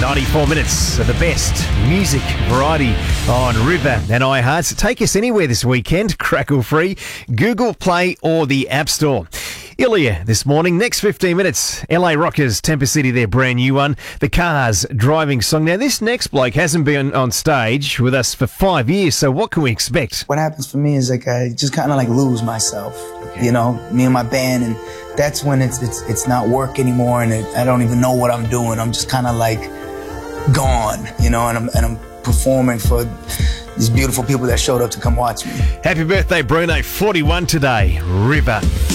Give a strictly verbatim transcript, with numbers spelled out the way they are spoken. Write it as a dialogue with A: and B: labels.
A: ninety-four minutes of the best music variety on River and iHeart. Take us anywhere this weekend, crackle free, Google Play or the App Store. Ilya this morning, next fifteen minutes, L A Rockers, Temper City, their brand new one, the Cars driving song. Now, this next bloke hasn't been on stage with us for five years, so what can we expect?
B: What happens for me is like I just kind of like lose myself, okay. you know, me and my band, and that's when it's it's it's not work anymore, and it, I don't even know what I'm doing. I'm just kind of like gone, you know, and I'm and I'm performing for these beautiful people that showed up to come watch me.
A: Happy birthday, Bruno, forty-one today, River.